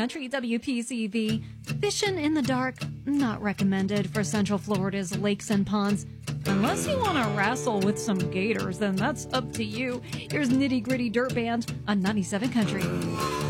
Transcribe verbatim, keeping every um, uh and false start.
Country, W P C V. Fishing in the dark, not recommended for Central Florida's lakes and ponds. Unless you want to wrestle with some gators, then that's up to you. Here's Nitty Gritty Dirt Band on ninety-seven Country.